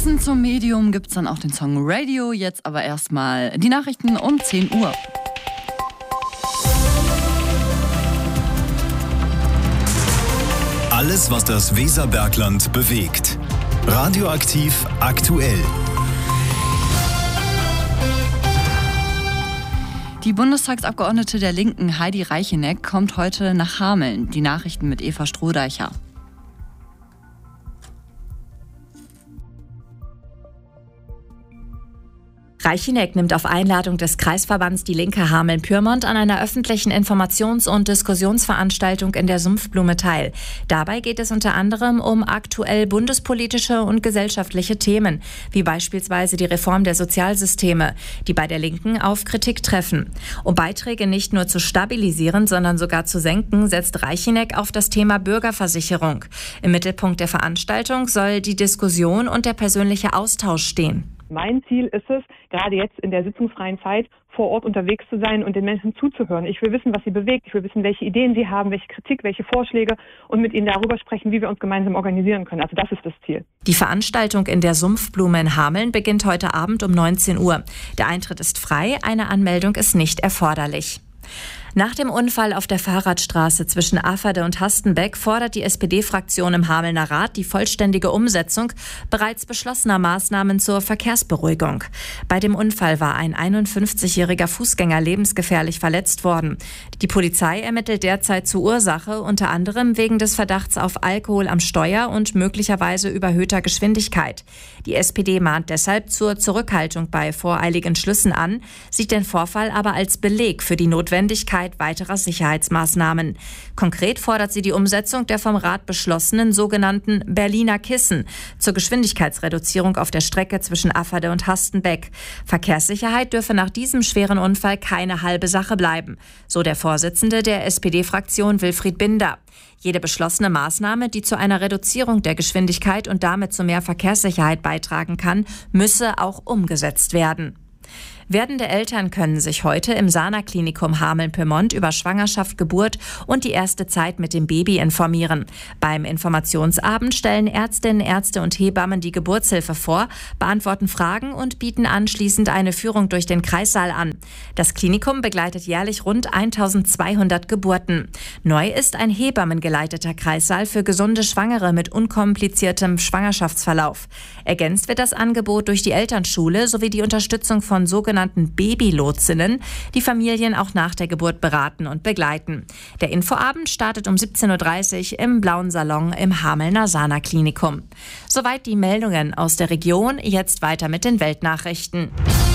Passend zum Medium gibt's dann auch den Song Radio. Jetzt aber erstmal die Nachrichten um 10 Uhr. Alles, was das Weserbergland bewegt. Radioaktiv aktuell. Die Bundestagsabgeordnete der Linken Heidi Reicheneck kommt heute nach Hameln. Die Nachrichten mit Eva Strohdeicher. Reicheneck nimmt auf Einladung des Kreisverbands Die Linke Hameln-Pyrmont an einer öffentlichen Informations- und Diskussionsveranstaltung in der Sumpfblume teil. Dabei geht es unter anderem um aktuell bundespolitische und gesellschaftliche Themen, wie beispielsweise die Reform der Sozialsysteme, die bei der Linken auf Kritik treffen. Um Beiträge nicht nur zu stabilisieren, sondern sogar zu senken, setzt Reicheneck auf das Thema Bürgerversicherung. Im Mittelpunkt der Veranstaltung soll die Diskussion und der persönliche Austausch stehen. Mein Ziel ist es, gerade jetzt in der sitzungsfreien Zeit vor Ort unterwegs zu sein und den Menschen zuzuhören. Ich will wissen, was sie bewegt. Ich will wissen, welche Ideen sie haben, welche Kritik, welche Vorschläge und mit ihnen darüber sprechen, wie wir uns gemeinsam organisieren können. Also das ist das Ziel. Die Veranstaltung in der Sumpfblume in Hameln beginnt heute Abend um 19 Uhr. Der Eintritt ist frei, eine Anmeldung ist nicht erforderlich. Nach dem Unfall auf der Fahrradstraße zwischen Afferde und Hastenbeck fordert die SPD-Fraktion im Hamelner Rat die vollständige Umsetzung bereits beschlossener Maßnahmen zur Verkehrsberuhigung. Bei dem Unfall war ein 51-jähriger Fußgänger lebensgefährlich verletzt worden. Die Polizei ermittelt derzeit zur Ursache, unter anderem wegen des Verdachts auf Alkohol am Steuer und möglicherweise überhöhter Geschwindigkeit. Die SPD mahnt deshalb zur Zurückhaltung bei voreiligen Schlüssen an, sieht den Vorfall aber als Beleg für die Notwendigkeit weiterer Sicherheitsmaßnahmen. Konkret fordert sie die Umsetzung der vom Rat beschlossenen sogenannten Berliner Kissen zur Geschwindigkeitsreduzierung auf der Strecke zwischen Afferde und Hastenbeck. Verkehrssicherheit dürfe nach diesem schweren Unfall keine halbe Sache bleiben, so der Vorsitzende der SPD-Fraktion Wilfried Binder. Jede beschlossene Maßnahme, die zu einer Reduzierung der Geschwindigkeit und damit zu mehr Verkehrssicherheit beitragen kann, müsse auch umgesetzt werden. Werdende Eltern können sich heute im Sana-Klinikum Hameln-Pyrmont über Schwangerschaft, Geburt und die erste Zeit mit dem Baby informieren. Beim Informationsabend stellen Ärztinnen, Ärzte und Hebammen die Geburtshilfe vor, beantworten Fragen und bieten anschließend eine Führung durch den Kreissaal an. Das Klinikum begleitet jährlich rund 1200 Geburten. Neu ist ein hebammengeleiteter Kreissaal für gesunde Schwangere mit unkompliziertem Schwangerschaftsverlauf. Ergänzt wird das Angebot durch die Elternschule sowie die Unterstützung von sogenannten Babylotsinnen, die Familien auch nach der Geburt beraten und begleiten. Der Infoabend startet um 17.30 Uhr im Blauen Salon im Hamelner Sana-Klinikum. Soweit die Meldungen aus der Region, jetzt weiter mit den Weltnachrichten.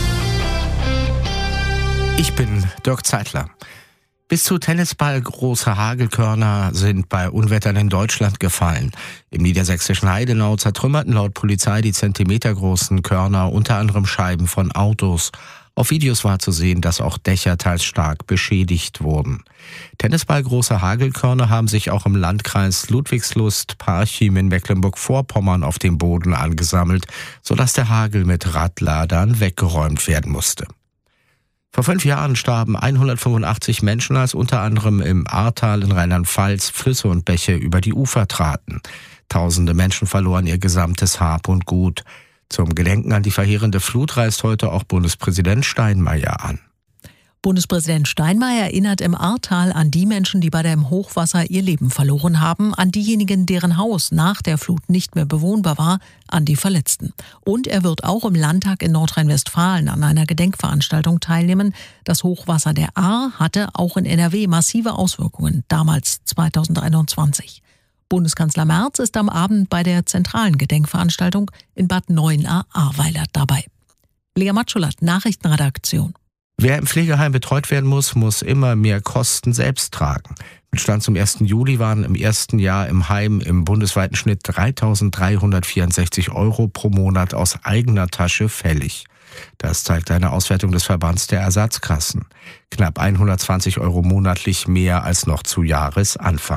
Ich bin Dirk Zeitler. Bis zu Tennisball große Hagelkörner sind bei Unwettern in Deutschland gefallen. Im niedersächsischen Heidenau zertrümmerten laut Polizei die zentimetergroßen Körner unter anderem Scheiben von Autos. Auf Videos war zu sehen, dass auch Dächer teils stark beschädigt wurden. Tennisball große Hagelkörner haben sich auch im Landkreis Ludwigslust-Parchim in Mecklenburg-Vorpommern auf dem Boden angesammelt, sodass der Hagel mit Radladern weggeräumt werden musste. Vor 5 Jahren starben 185 Menschen, als unter anderem im Ahrtal in Rheinland-Pfalz Flüsse und Bäche über die Ufer traten. Tausende Menschen verloren ihr gesamtes Hab und Gut. Zum Gedenken an die verheerende Flut reist heute auch Bundespräsident Steinmeier an. Bundespräsident Steinmeier erinnert im Ahrtal an die Menschen, die bei dem Hochwasser ihr Leben verloren haben, an diejenigen, deren Haus nach der Flut nicht mehr bewohnbar war, an die Verletzten. Und er wird auch im Landtag in Nordrhein-Westfalen an einer Gedenkveranstaltung teilnehmen. Das Hochwasser der Ahr hatte auch in NRW massive Auswirkungen, damals 2021. Bundeskanzler Merz ist am Abend bei der zentralen Gedenkveranstaltung in Bad Neuenahr-Ahrweiler dabei. Lea Matschulat, Nachrichtenredaktion. Wer im Pflegeheim betreut werden muss immer mehr Kosten selbst tragen. Mit Stand zum 1. Juli waren im ersten Jahr im Heim im bundesweiten Schnitt 3.364 € pro Monat aus eigener Tasche fällig. Das zeigt eine Auswertung des Verbands der Ersatzkassen. Knapp 120 € monatlich mehr als noch zu Jahresanfang.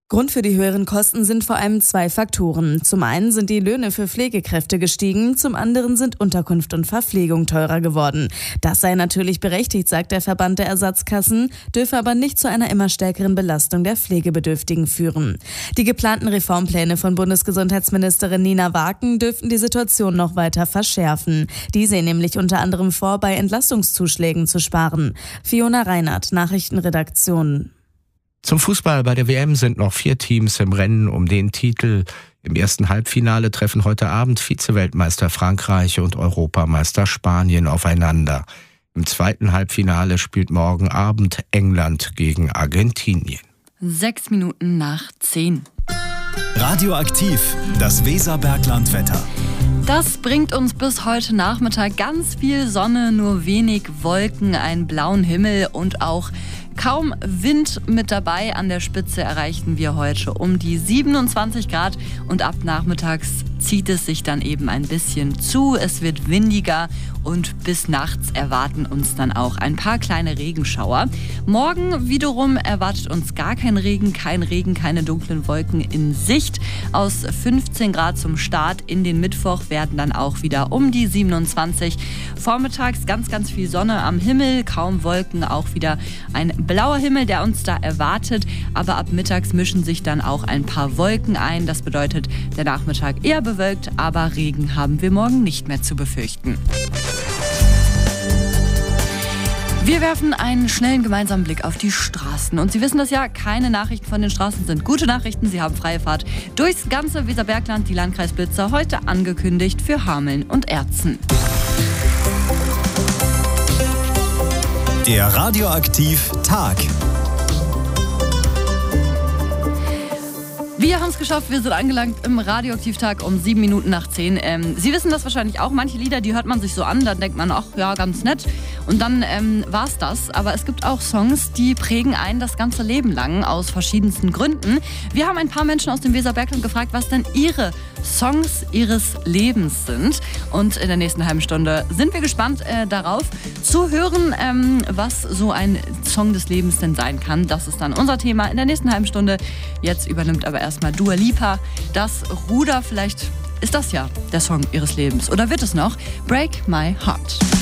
Grund für die höheren Kosten sind vor allem 2 Faktoren. Zum einen sind die Löhne für Pflegekräfte gestiegen, zum anderen sind Unterkunft und Verpflegung teurer geworden. Das sei natürlich berechtigt, sagt der Verband der Ersatzkassen, dürfe aber nicht zu einer immer stärkeren Belastung der Pflegebedürftigen führen. Die geplanten Reformpläne von Bundesgesundheitsministerin Nina Waken dürften die Situation noch weiter verschärfen. Die sehen nämlich unter anderem vor, bei Entlastungszuschlägen zu sparen. Fiona Reinhardt, Nachrichtenredaktion. Zum Fußball bei der WM sind noch 4 Teams im Rennen um den Titel. Im ersten Halbfinale treffen heute Abend Vize-Weltmeister Frankreich und Europameister Spanien aufeinander. Im zweiten Halbfinale spielt morgen Abend England gegen Argentinien. 6 Minuten nach 10. Radioaktiv, das Weserbergland-Wetter. Das bringt uns bis heute Nachmittag ganz viel Sonne, nur wenig Wolken, einen blauen Himmel und auch kaum Wind mit dabei. An der Spitze erreichten wir heute um die 27 Grad und ab nachmittags zieht es sich dann eben ein bisschen zu. Es wird windiger und bis nachts erwarten uns dann auch ein paar kleine Regenschauer. Morgen wiederum erwartet uns gar kein Regen, keine dunklen Wolken in Sicht. Aus 15 Grad zum Start in den Mittwoch werden dann auch wieder um die 27. Vormittags ganz viel Sonne am Himmel, kaum Wolken, auch wieder ein blauer Himmel, der uns da erwartet. Aber ab mittags mischen sich dann auch ein paar Wolken ein. Das bedeutet, der Nachmittag eher bewölkt, aber Regen haben wir morgen nicht mehr zu befürchten. Wir werfen einen schnellen gemeinsamen Blick auf die Straßen. Und Sie wissen das ja, keine Nachrichten von den Straßen sind gute Nachrichten. Sie haben freie Fahrt durchs ganze Weserbergland. Die Landkreisblitzer heute angekündigt für Hameln und Erzen. Der Radioaktiv-Tag. Wir haben es geschafft, wir sind angelangt im Radioaktivtag um 7 Minuten nach 10. Sie wissen das wahrscheinlich auch, manche Lieder, die hört man sich so an, dann denkt man, ach ja, ganz nett. Und dann war's das. Aber es gibt auch Songs, die prägen einen das ganze Leben lang, aus verschiedensten Gründen. Wir haben ein paar Menschen aus dem Weserbergland gefragt, was denn ihre Songs ihres Lebens sind. Und in der nächsten halben Stunde sind wir gespannt darauf zu hören, was so ein Song des Lebens denn sein kann. Das ist dann unser Thema in der nächsten halben Stunde. Jetzt übernimmt aber erstmal Dua Lipa das Ruder. Vielleicht ist das ja der Song ihres Lebens. Oder wird es noch? Break My Heart.